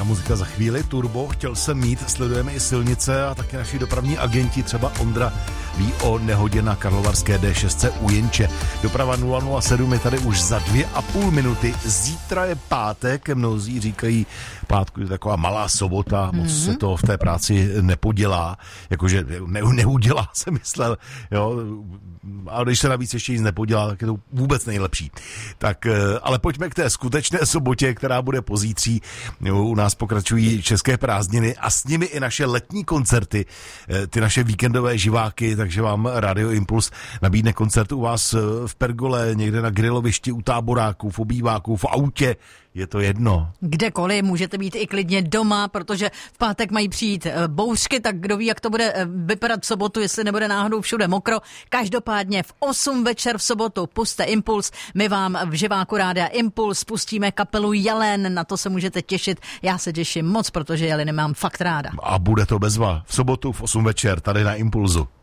muzika za chvíli. Turbo chtěl jsem mít, sledujeme i silnice a taky naši dopravní agenti, třeba Ondra ví o nehodě na karlovarské D6 u Jenče. Doprava 007 je tady už za 2,5 minuty. Zítra je pátek, mnozí říkají, pátku je taková malá sobota, moc se to v té práci nepodělá, jakože neudělá, jsem myslel, jo, a když se navíc ještě nic nepodělá, tak je to vůbec nejlepší. Tak, ale pojďme k té skutečné sobotě, která bude pozítří. U nás pokračují české prázdniny a s nimi i naše letní koncerty, ty naše víkendové živáky, takže vám Radio Impuls nabídne koncert u vás v Pergole, někde na grilovišti, u táboráků, v obýváku, v autě. Je to jedno. Kdekoliv, můžete být i klidně doma, protože v pátek mají přijít bouřky, tak kdo ví, jak to bude vypadat v sobotu, jestli nebude náhodou všude mokro. Každopádně v 8 večer v sobotu puste Impuls. My vám v živáku Rádia Impuls pustíme kapelu Jelen, na to se můžete těšit. Já se těším moc, protože Jeleny mám fakt ráda. A bude to bezva v sobotu v 8 večer tady na Impulzu.